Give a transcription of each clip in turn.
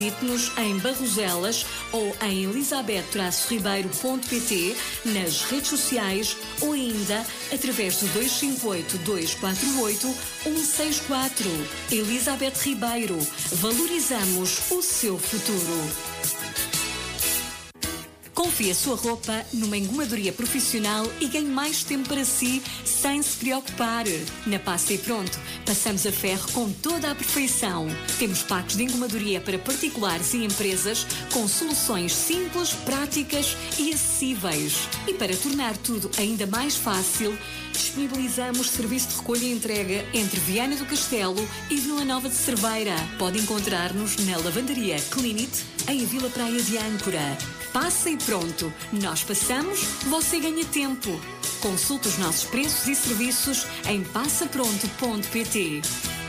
Visite-nos em Barroselas ou em elisabeth-ribeiro.pt, nas redes sociais ou ainda através do 258-248-164. Elizabeth Ribeiro. Valorizamos o seu futuro. Confie a sua roupa numa engomadoria profissional e ganhe mais tempo para si sem se preocupar. Na Passa e Pronto, passamos a ferro com toda a perfeição. Temos pacos de engomadoria para particulares e empresas com soluções simples, práticas e acessíveis. E para tornar tudo ainda mais fácil, disponibilizamos serviço de recolha e entrega entre Viana do Castelo e Vila Nova de Cerveira. Pode encontrar-nos na Lavandaria Clinit, em Vila Praia de Âncora. Passa e Pronto. Nós passamos, você ganha tempo. Consulte os nossos preços e serviços em passapronto.pt.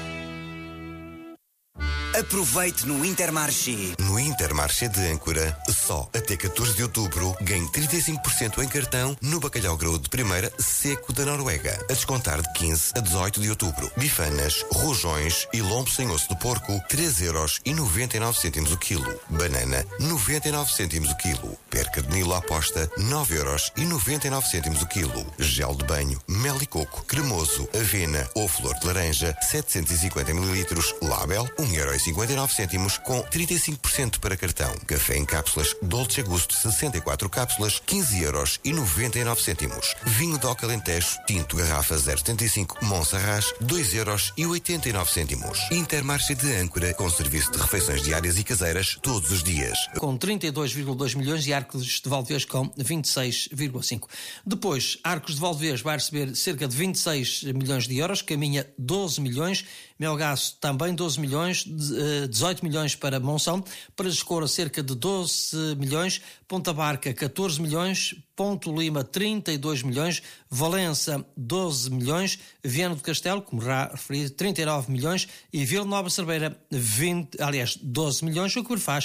Aproveite no Intermarché. No Intermarché de Âncora, só até 14 de outubro, ganhe 35% em cartão no bacalhau graúdo de primeira seco da Noruega, a descontar de 15 a 18 de outubro. Bifanas, rojões e lombo sem osso de porco, 3,99€ o quilo. Banana, 99 cêntimos o quilo. Perca de Nilo à aposta, 9,99€ o quilo. Gel de banho, mel e coco, cremoso, avena ou flor de laranja, 750ml, Label, 1,59€ com 35% para cartão. Café em cápsulas Dolce Gusto 64 cápsulas, 15,99€. Vinho DOC Alentejo tinto garrafa 0,75 Monserrat, 2,89€. Intermarché de Âncora, com serviço de refeições diárias e caseiras todos os dias. Com 32,2 milhões e Arcos de Valdevez com 26,5. Depois, Arcos de Valdevez vai receber cerca de 26 milhões de euros, caminha 12 milhões, Melgaço também 12 milhões, 18 milhões para Monção, para Escora cerca de 12 milhões, Ponta Barca 14 milhões, Ponto Lima 32 milhões, Valença 12 milhões, Viana do Castelo, como já referi, 39 milhões e Vila Nova de Cerveira 12 milhões, o que faz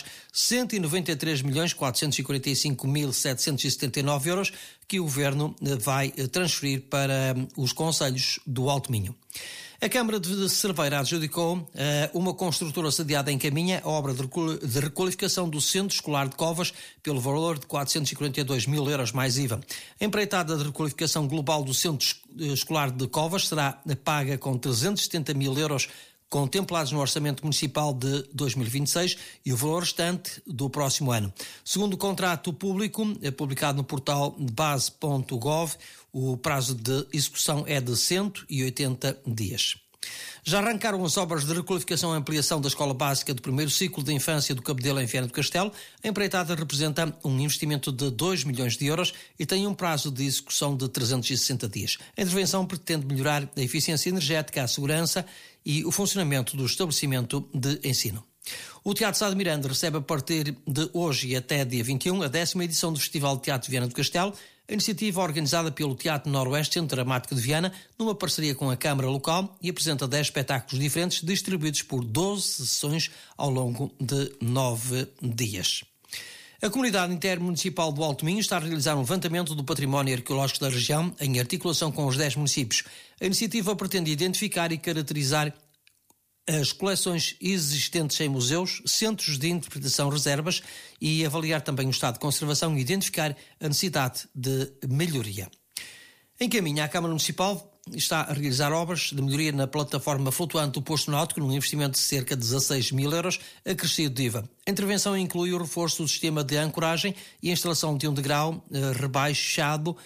193.445.779 euros que o Governo vai transferir para os concelhos do Alto Minho. A Câmara de Cerveira adjudicou uma construtora sediada em Caminha a obra de requalificação do Centro Escolar de Covas pelo valor de 442 mil euros mais IVA. A empreitada de requalificação global do Centro Escolar de Covas será paga com 370 mil euros contemplados no Orçamento Municipal de 2026 e o valor restante do próximo ano. Segundo o contrato público, publicado no portal base.gov, o prazo de execução é de 180 dias. Já arrancaram as obras de requalificação e ampliação da Escola Básica do primeiro ciclo de infância do Cabedelo em Viana do Castelo. A empreitada representa um investimento de 2 milhões de euros e tem um prazo de execução de 360 dias. A intervenção pretende melhorar a eficiência energética, a segurança e o funcionamento do estabelecimento de ensino. O Teatro Sá de Miranda recebe a partir de hoje e até dia 21 a 10ª edição do Festival de Teatro de Viana do Castelo, a iniciativa organizada pelo Teatro Noroeste Centro Dramático de Viana, numa parceria com a Câmara Local, e apresenta 10 espetáculos diferentes distribuídos por 12 sessões ao longo de 9 dias. A Comunidade Intermunicipal do Alto Minho está a realizar um levantamento do património arqueológico da região em articulação com os 10 municípios. A iniciativa pretende identificar e caracterizar as coleções existentes em museus, centros de interpretação, reservas e avaliar também o estado de conservação e identificar a necessidade de melhoria. Em Caminha, a Câmara Municipal está a realizar obras de melhoria na plataforma flutuante do posto náutico num investimento de cerca de 16 mil euros, acrescido de IVA. A intervenção inclui o reforço do sistema de ancoragem e a instalação de um degrau rebaixado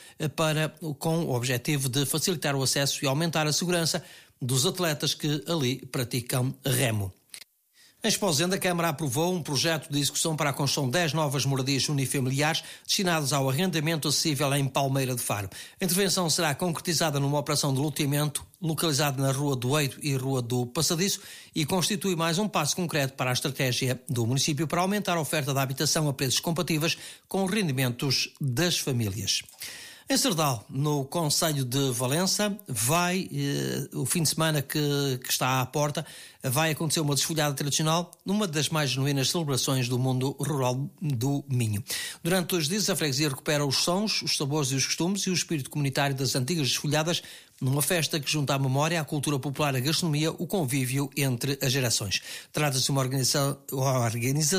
com o objetivo de facilitar o acesso e aumentar a segurança dos atletas que ali praticam remo. Em Esposende, a Câmara aprovou um projeto de execução para a construção de 10 novas moradias unifamiliares destinadas ao arrendamento acessível em Palmeira de Faro. A intervenção será concretizada numa operação de loteamento localizada na Rua do Eiro e Rua do Passadiço e constitui mais um passo concreto para a estratégia do município para aumentar a oferta de habitação a preços compatíveis com os rendimentos das famílias. Em Serdal, no concelho de Valença, o fim de semana que está à porta, vai acontecer uma desfolhada tradicional numa das mais genuínas celebrações do mundo rural do Minho. Durante 2 dias, a freguesia recupera os sons, os sabores e os costumes e o espírito comunitário das antigas desfolhadas numa festa que junta à memória, à cultura popular, a gastronomia, o convívio entre as gerações. Trata-se de uma organização